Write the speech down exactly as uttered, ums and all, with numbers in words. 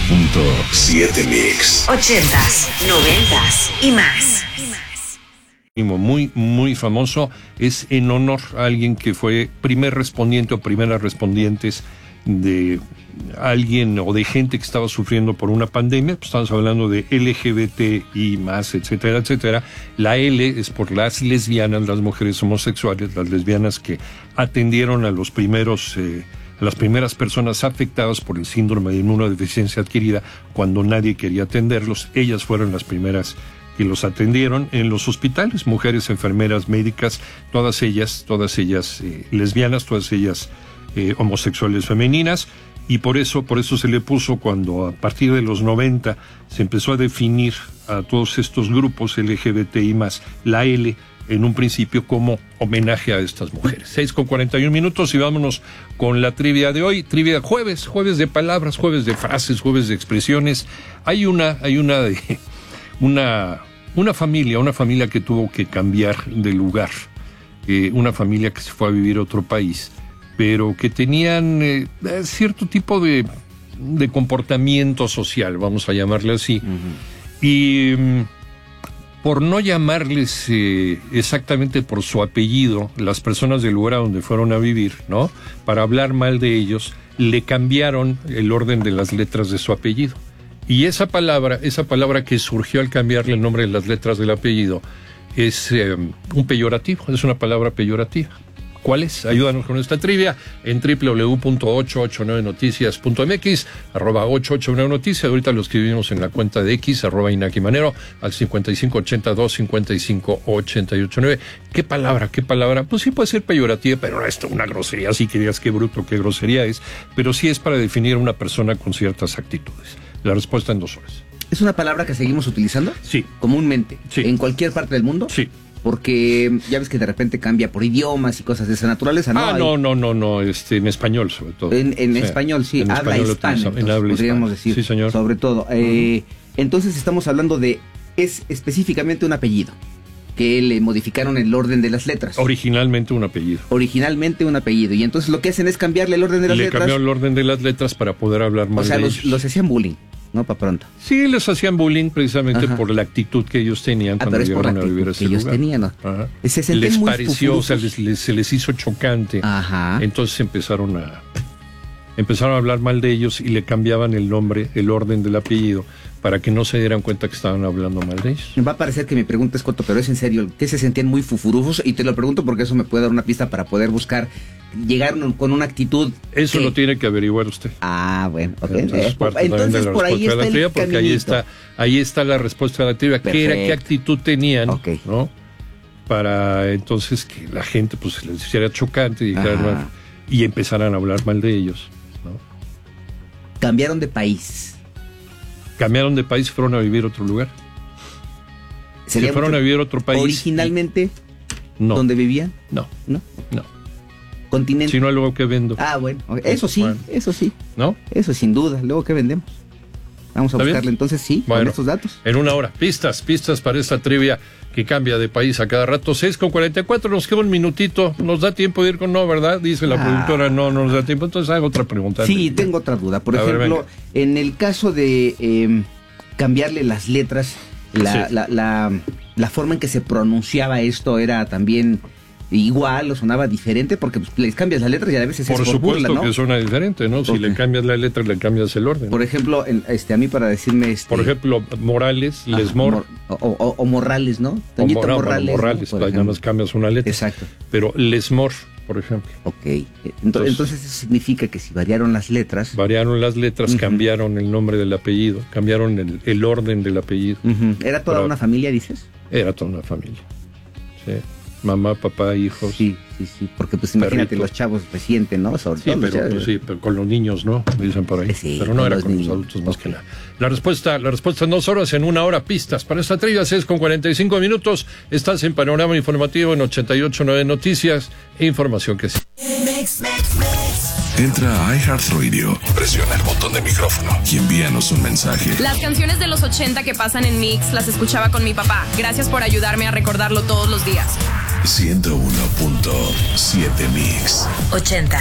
punto siete Mix. Ochentas, noventas y más. Muy, muy famoso, es en honor a alguien que fue primer respondiente o primeras respondientes de alguien o de gente que estaba sufriendo por una pandemia. Pues estamos hablando de L G B T I más, etcétera, etcétera. La L es por las lesbianas, las mujeres homosexuales, las lesbianas que atendieron a los primeros, eh, a las primeras personas afectadas por el síndrome de inmunodeficiencia adquirida cuando nadie quería atenderlos. Ellas fueron las primeras que los atendieron en los hospitales, mujeres, enfermeras, médicas, todas ellas, todas ellas eh, lesbianas, todas ellas eh, homosexuales femeninas, y por eso, por eso se le puso, cuando a partir de los noventa se empezó a definir a todos estos grupos L G B T I más, la L, en un principio como homenaje a estas mujeres. seis con cuarenta y un minutos y vámonos con la trivia de hoy. Trivia jueves, jueves de palabras, jueves de frases, jueves de expresiones. Hay una, hay una de... Una, una familia, una familia que tuvo que cambiar de lugar, eh, una familia que se fue a vivir a otro país, pero que tenían eh, cierto tipo de, de comportamiento social, vamos a llamarle así, uh-huh. y um, por no llamarles eh, exactamente por su apellido, las personas del lugar a donde fueron a vivir, ¿no? Para hablar mal de ellos, le cambiaron el orden de las letras de su apellido. Y esa palabra, esa palabra que surgió al cambiarle el nombre de las letras del apellido, es eh, un peyorativo, es una palabra peyorativa. ¿Cuál es? Ayúdanos con esta trivia en doble u doble u doble u punto ochocientos ochenta y nueve noticias punto m x, arroba ochocientos ochenta y nueve noticias. Ahorita lo escribimos en la cuenta de X, arroba Inaki Manero, al cincuenta y cinco ochenta y dos cincuenta y cinco ochenta y ocho nueve. ¿Qué palabra? ¿Qué palabra? Pues sí puede ser peyorativa, pero no es una grosería. Sí que digas qué bruto, qué grosería es, pero sí es para definir a una persona con ciertas actitudes. La respuesta en dos horas. ¿Es una palabra que seguimos utilizando? Sí. Comúnmente. Sí. ¿En cualquier parte del mundo? Sí. Porque ya ves que de repente cambia por idiomas y cosas de esa naturaleza, ¿no? Ah, Hay... no, no, no, no, este, en español sobre todo. En, en sí. español, sí, en habla español hispana, utiliza, entonces, en habla podríamos hispana. decir, sí, señor. sobre todo. Eh, uh-huh. Entonces estamos hablando de, es específicamente un apellido, que le modificaron el orden de las letras. Originalmente un apellido. Originalmente un apellido, y entonces lo que hacen es cambiarle el orden de las Le letras. Le cambió el orden de las letras para poder hablar mal o sea, de los, ellos. los hacían bullying. No, para pronto. Sí, les hacían bullying precisamente Ajá. por la actitud que ellos tenían ah, cuando llegaron a vivir a ese que ellos lugar. tenían, ¿no? Ajá. Se les muy pareció, o sea, les, les, se les hizo chocante. Ajá. Entonces empezaron a empezaron a hablar mal de ellos y le cambiaban el nombre, el orden del apellido, para que no se dieran cuenta que estaban hablando mal de ellos. Me va a parecer que mi pregunta es corto, pero es en serio, que se sentían muy fufurufos, y te lo pregunto porque eso me puede dar una pista para poder buscar, llegar con una actitud. Eso que... lo tiene que averiguar usted. Ah, bueno, ok. Entonces, eh, entonces por ahí está el trivia, porque ahí está, ahí está la respuesta de la trivia. ¿Qué era, qué actitud tenían, okay. ¿no? Para entonces que la gente pues les hiciera chocante y, dijeran, y empezaran a hablar mal de ellos, ¿no? Cambiaron de país. Cambiaron de país y fueron a vivir a otro lugar. Se fueron a vivir a otro país. ¿Originalmente? Y... No. ¿Dónde vivían? No. ¿No? No. ¿Continente? Si no, luego que vendo. Ah, bueno. Eso sí, bueno. eso sí. ¿No? Eso sin duda. Luego que vendemos. Vamos a buscarle bien? Entonces, sí, bueno, con estos datos. En una hora. Pistas, pistas para esta trivia que cambia de país a cada rato. seis con cuarenta y cuatro, nos queda un minutito. ¿Nos da tiempo de ir con no, verdad? Dice la ah. productora, no, no nos da tiempo. Entonces hago otra pregunta. Sí, tengo otra duda. Por a ejemplo, ver, en el caso de eh, cambiarle las letras, la, sí. la, la, la forma en que se pronunciaba esto era también igual o sonaba diferente, porque pues, les cambias las letras y a veces por es por supuesto burla, ¿no? Que suena diferente, ¿no? Si okay. le cambias la letra, le cambias el orden. Por ejemplo, en, este, a mí para decirme... Este, por ejemplo, Morales, ah, Lesmor. Mor, o, o, o Morales, ¿no? Toñito o Mora, Morales. Bueno, Morales, ¿no? Ya nos cambias una letra. Exacto. Pero Lesmor, por ejemplo. Ok. Entonces, entonces eso significa que si variaron las letras... Variaron las letras, uh-huh. cambiaron el nombre del apellido, cambiaron el, el orden del apellido. Uh-huh. ¿Era toda Pero, una familia, dices? Era toda una familia, sí. Mamá, papá, hijos. Sí, sí, sí, porque pues imagínate perrito. Los chavos recientes, ¿no? Sobre sí, todo, pero, ya... pues, sí, pero con los niños, ¿no? Dicen por ahí. Sí, pero no era con niños. Los adultos más okay. que nada. La respuesta, la respuesta en dos horas, en una hora, pistas. Para esta trivia, seis con cuarenta y cinco minutos. Estás en Panorama Informativo en ochenta y ocho nueve Noticias e información que sí. Entra a iHeartRadio, presiona el botón de micrófono y envíanos un mensaje. Las canciones de los ochenta que pasan en Mix las escuchaba con mi papá. Gracias por ayudarme a recordarlo todos los días. ciento uno punto siete Mix. ochenta,